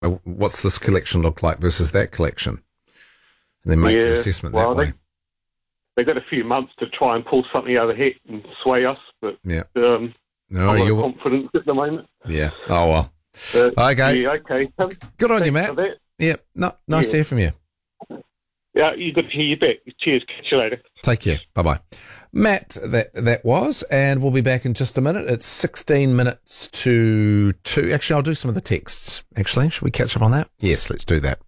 what's this collection look like versus that collection? And then make your assessment that way. They got a few months to try and pull something out of the hat and sway us, but I'm not confident at the moment. Yeah. Oh, well. Okay. Yeah, okay. Good on you, Matt. Yeah. No, nice to hear from you. Yeah, you good to hear you back. Cheers. Catch you later. Take care. Bye-bye. Matt, that was, and we'll be back in just a minute. It's 16 minutes to 2. Actually, I'll do some of the texts. Actually, should we catch up on that? Yes, let's do that.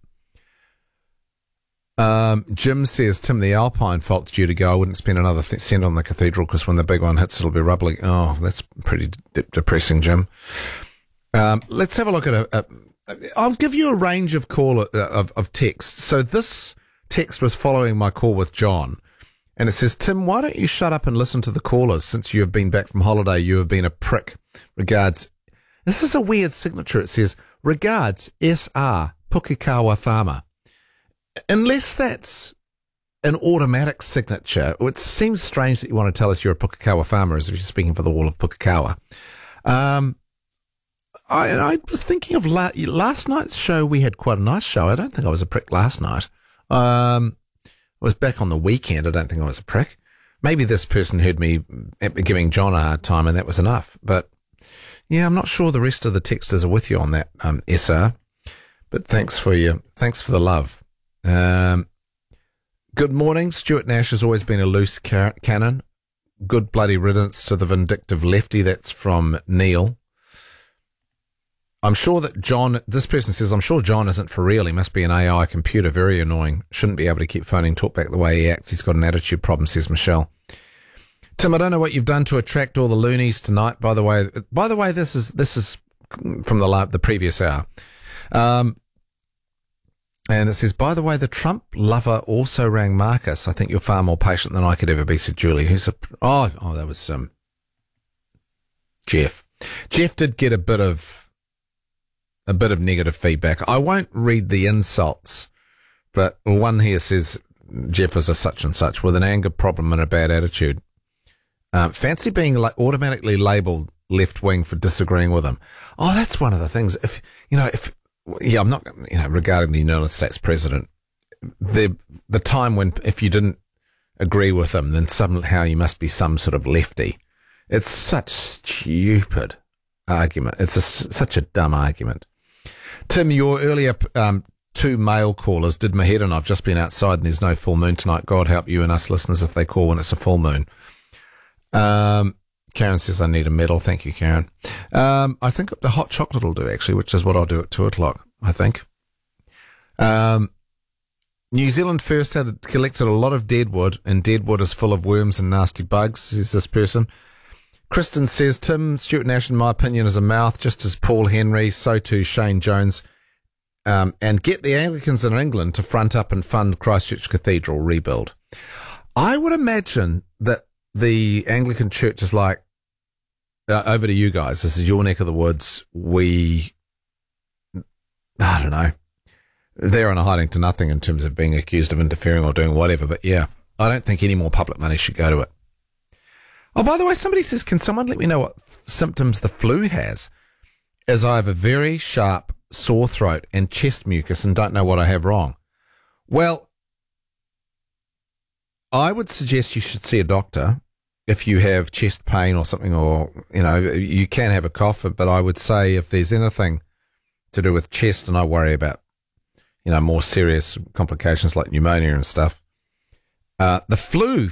Jim says, Tim, the Alpine fault's due to go. I wouldn't spend another cent on the cathedral because when the big one hits, it'll be rubbly. Oh, that's pretty depressing, Jim. Let's have a look at I'll give you a range of of texts. So this text was following my call with John, and it says, Tim, why don't you shut up and listen to the callers? Since you have been back from holiday, you have been a prick. Regards. This is a weird signature. It says, regards, S.R. Pukekawa Farmer. Unless that's an automatic signature, it seems strange that you want to tell us you're a Pukekawa farmer as if you're speaking for the wall of Pukekawa. I was thinking of last night's show. We had quite a nice show. I don't think I was a prick last night. I was back on the weekend. I don't think I was a prick. Maybe this person heard me giving John a hard time and that was enough. But yeah, I'm not sure the rest of the texters are with you on that, SR. But thanks for the love. Good morning. Stuart Nash has always been a loose cannon. Good bloody riddance to the vindictive lefty. That's from Neil. I'm sure that this person says, I'm sure John isn't for real. He must be an AI computer. Very annoying. Shouldn't be able to keep phoning talkback the way he acts. He's got an attitude problem, says Michelle. Tim, I don't know what you've done to attract all the loonies tonight. By the way, this is from the previous hour. And it says, by the way, the Trump lover also rang Marcus. I think you're far more patient than I could ever be, said Julie. That was Jeff. Jeff did get a bit of negative feedback. I won't read the insults, but one here says Jeff is a such and such with an anger problem and a bad attitude. Fancy being automatically labelled left wing for disagreeing with him. Oh, that's one of the things. I'm not, regarding the United States president, the time when if you didn't agree with him, then somehow you must be some sort of lefty. It's such stupid argument. It's such a dumb argument. Tim, your earlier 2 male callers did my head in. I've just been outside and there's no full moon tonight. God help you and us listeners if they call when it's a full moon. Karen says I need a medal. Thank you, Karen. I think the hot chocolate will do, actually, which is what I'll do at 2:00, I think. New Zealand First had collected a lot of deadwood, and deadwood is full of worms and nasty bugs, says this person. Kristen says, Tim, Stuart Nash, in my opinion, is a mouth, just as Paul Henry, so too Shane Jones, and get the Anglicans in England to front up and fund Christchurch Cathedral rebuild. I would imagine that the Anglican Church is like, over to you guys. This is your neck of the woods. I don't know. They're on a hiding to nothing in terms of being accused of interfering or doing whatever. But yeah, I don't think any more public money should go to it. Oh, by the way, somebody says, can someone let me know what symptoms the flu has? As I have a very sharp sore throat and chest mucus and don't know what I have wrong. Well, I would suggest you should see a doctor if you have chest pain or something, or, you can have a cough, but I would say if there's anything to do with chest, and I worry about, more serious complications like pneumonia and stuff, the flu,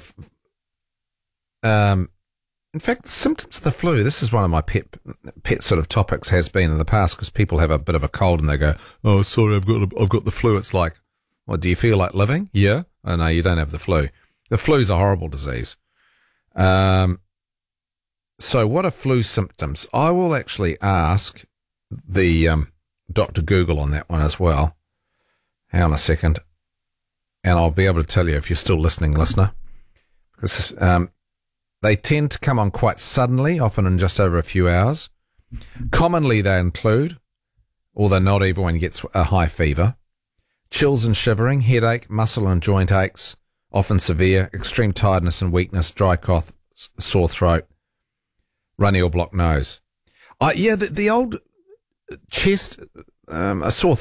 in fact, symptoms of the flu, this is one of my pet sort of topics has been in the past, because people have a bit of a cold and they go, oh, sorry, I've got the flu. It's like, well, do you feel like living? Yeah. Oh, no, you don't have the flu. The flu's a horrible disease. So what are flu symptoms? I will actually ask the Dr. Google on that one as well. Hang on a second. And I'll be able to tell you if you're still listening, listener. Because they tend to come on quite suddenly, often in just over a few hours. Commonly they include, although not everyone gets a high fever, chills and shivering, headache, muscle and joint aches, often severe, extreme tiredness and weakness, dry cough, sore throat, runny or blocked nose. The old chest a sore